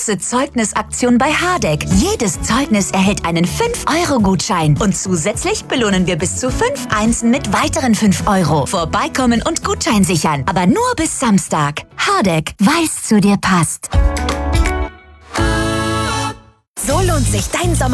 große Zeugnisaktion bei Hardegg. Jedes Zeugnis erhält einen 5-Euro-Gutschein. Und zusätzlich belohnen wir bis zu 5 Einsen mit weiteren 5 Euro. Vorbeikommen und Gutschein sichern. Aber nur bis Samstag. Hardegg, weil's zu dir passt. So lohnt sich dein Sommer